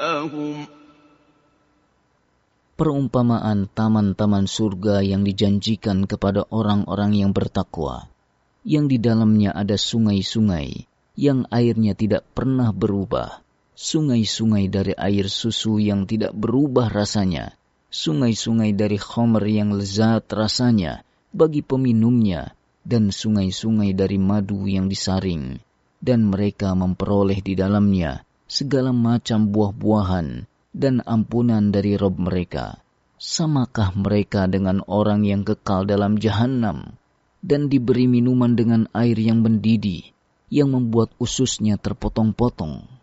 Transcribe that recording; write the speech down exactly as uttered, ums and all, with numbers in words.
لهم Perumpamaan taman-taman surga yang dijanjikan kepada orang-orang yang bertakwa, yang di dalamnya ada sungai-sungai, yang airnya tidak pernah berubah, sungai-sungai dari air susu yang tidak berubah rasanya, sungai-sungai dari khamr yang lezat rasanya bagi peminumnya, dan sungai-sungai dari madu yang disaring, dan mereka memperoleh di dalamnya segala macam buah-buahan, dan ampunan dari Rabb mereka. Samakah mereka dengan orang yang kekal dalam jahanam dan diberi minuman dengan air yang mendidih, yang membuat ususnya terpotong-potong?